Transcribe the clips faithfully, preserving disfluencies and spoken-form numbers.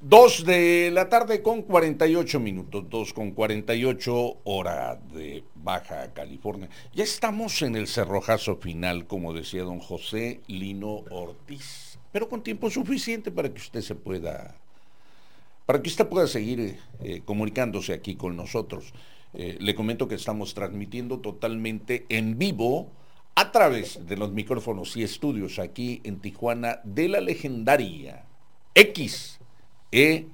Dos de la tarde con cuarenta y ocho minutos, dos con cuarenta y ocho hora de Baja California. Ya estamos en el cerrojazo final, como decía don José Lino Ortiz, pero con tiempo suficiente para que usted se pueda, para que usted pueda seguir eh, comunicándose aquí con nosotros. Eh, le comento que estamos transmitiendo totalmente en vivo a través de los micrófonos y estudios aquí en Tijuana de la legendaria X E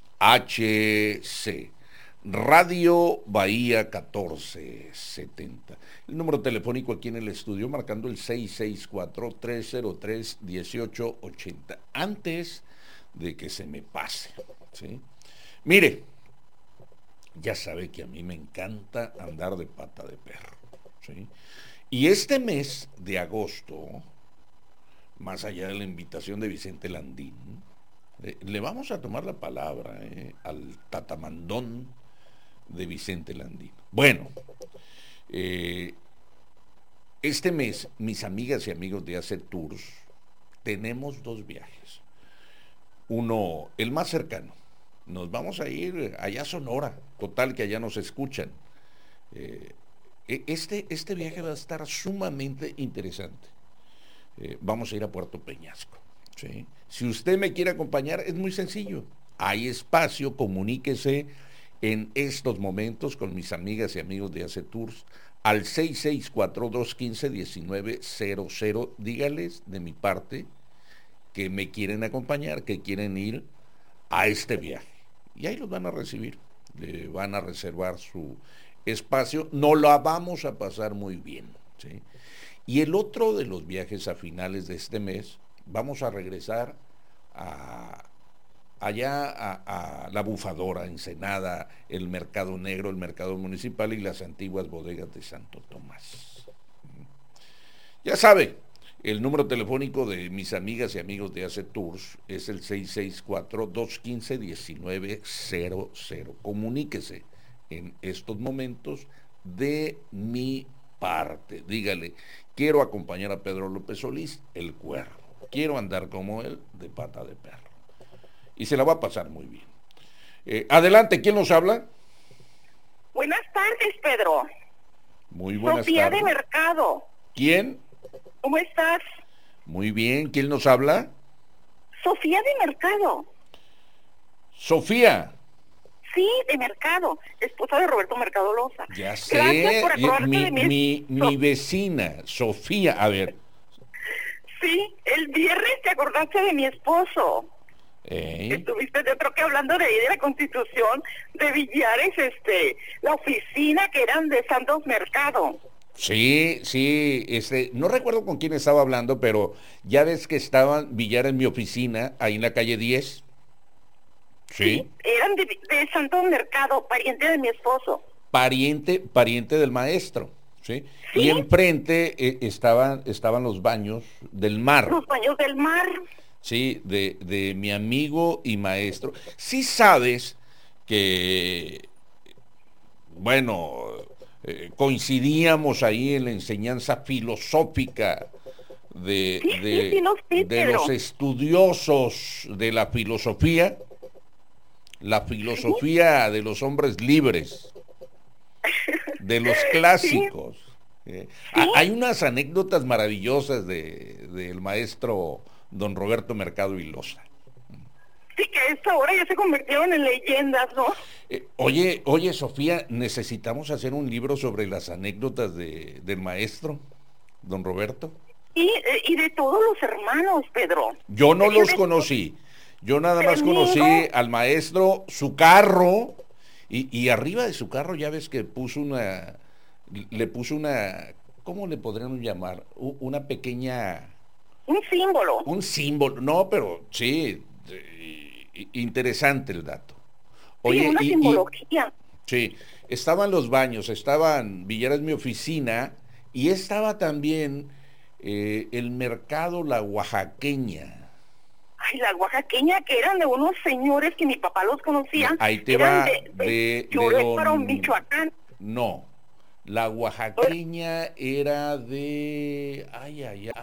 H C, Radio Bahía catorce setenta. El número telefónico aquí en el estudio marcando el seis seis cuatro, tres cero tres, uno ocho ocho cero. Antes de que se me pase, ¿sí? Mire, ya sabe que a mí me encanta andar de pata de perro, ¿sí? Y este mes de agosto, más allá de la invitación de Vicente Landín, eh, le vamos a tomar la palabra eh, al tatamandón de Vicente Landín. Bueno, eh, este mes, mis amigas y amigos de Hace Tours, tenemos dos viajes. Uno, el más cercano. Nos vamos a ir allá a Sonora, total que allá nos escuchan. Eh, este, este viaje va a estar sumamente interesante. Eh, vamos a ir a Puerto Peñasco, ¿sí? Si usted me quiere acompañar, es muy sencillo. Hay espacio, comuníquese en estos momentos con mis amigas y amigos de Hace Tours al seis seis cuatro, dos uno cinco, uno nueve cero cero. Dígales de mi parte que me quieren acompañar, que quieren ir a este viaje. Y ahí los van a recibir, le van a reservar su espacio, nos la vamos a pasar muy bien, ¿sí? Y el otro de los viajes a finales de este mes, vamos a regresar a, allá a, a La Bufadora, Ensenada, el Mercado Negro, el Mercado Municipal y las antiguas bodegas de Santo Tomás. Ya sabe, el número telefónico de mis amigas y amigos de Hace Tours es el seis seis cuatro, dos uno cinco, uno nueve cero cero. Comuníquese en estos momentos de mi parte. Dígale, quiero acompañar a Pedro López Solís, el Cuervo. Quiero andar como él, de pata de perro. Y se la va a pasar muy bien. Eh, adelante, ¿quién nos habla? Buenas tardes, Pedro. Muy buenas Sofía tardes. de Mercado. ¿Quién? ¿Cómo estás? Muy bien, ¿quién nos habla? Sofía de Mercado. Sofía. Sí, de Mercado, esposa de Roberto Mercado Loza. Ya sé, Gracias por acordarte mi, de mí. mi, mi vecina, Sofía, a ver. Sí, el viernes te acordaste de mi esposo. ¿Eh? Estuviste, yo creo que hablando de ahí de la Constitución, de Villares, este, la oficina que eran de Santos Mercado. Sí, sí, este, no recuerdo con quién estaba hablando, pero ya ves que estaban Villar en mi oficina, ahí en la calle diez. Sí. Sí, eran de, de Santos Mercado, pariente de mi esposo. Pariente, pariente del maestro, ¿sí? ¿Sí? Y enfrente eh, estaban, estaban los baños del mar. Los baños del mar. Sí, de, de mi amigo y maestro. Sí sabes que, bueno, eh, coincidíamos ahí en la enseñanza filosófica de, Sí, de, sí, sí, no sé, de Pedro. los estudiosos de la filosofía, la filosofía de los hombres libres, de los clásicos. Eh, ¿Sí? Hay unas anécdotas maravillosas de, del maestro don Roberto Mercado y Loza. Sí, que a esta hora ya se convirtieron en leyendas, ¿no? Eh, oye, oye, Sofía, necesitamos hacer un libro sobre las anécdotas de, del maestro, don Roberto. Y, eh, y de todos los hermanos, Pedro. Yo no De- los de- conocí. Yo nada más Conmigo. conocí al maestro, su carro, y, y arriba de su carro ya ves que puso una, le puso una, ¿cómo le podríamos llamar? U- Una pequeña, Un símbolo. un símbolo, no, pero sí, eh, interesante el dato. Sí, Oye, una y, y- simbología. sí, estaban los baños, estaban Villares mi oficina, y estaba también eh, el mercado La Oaxaqueña. Ay, la oaxaqueña, que eran de unos señores que mi papá los conocía. No, ahí te eran va de, de, de, de Querétaro, don... Michoacán. No, la oaxaqueña era de... Ay, ay, ay.